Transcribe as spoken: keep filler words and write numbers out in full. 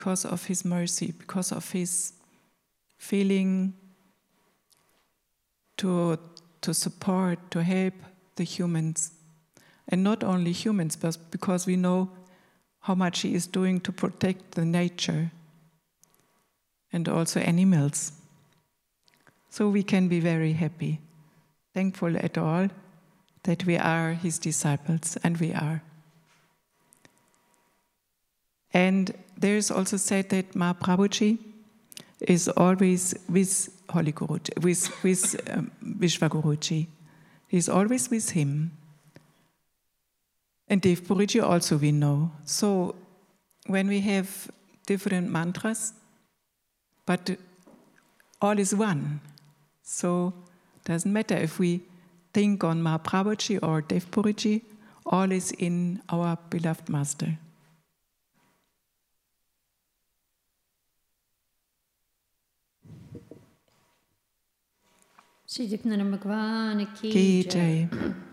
because of his mercy, because of his feeling to, to support, to help the humans. And not only humans, but because we know how much he is doing to protect the nature and also animals. So we can be very happy, thankful at all that we are his disciples, and we are. And there is also said that Mahaprabhuji is always with Holy Guruji, with, with um, Vishwaguruji. He's always with him. And Dev Puriji also we know. So when we have different mantras, but all is one. So it doesn't matter if we think on Mahaprabhuji or Dev Puriji, all is in our beloved Master. Shri Krishna Bhagwan Ki Jai.